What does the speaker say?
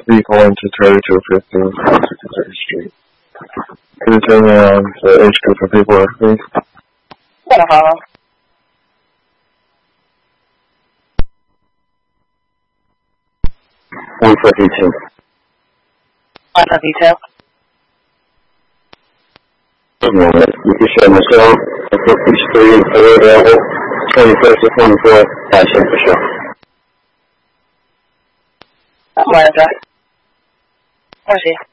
vehicle into 3215 63rd Street. Can you tell me the age group of people, please? No problem. 152. 152. Good morning. You can show myself at 50th Street in Philadelphia, 21st to 24th, passing for sure. Good morning, sir. Where's he?